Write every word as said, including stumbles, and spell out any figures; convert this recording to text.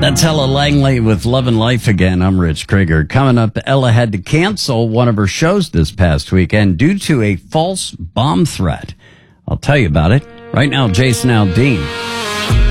That's Ella Langley with Love and Life Again. I'm Rich Krieger. Coming up, Ella had to cancel one of her shows this past weekend due to a false bomb threat. I'll tell you about it right now. Jason Aldean.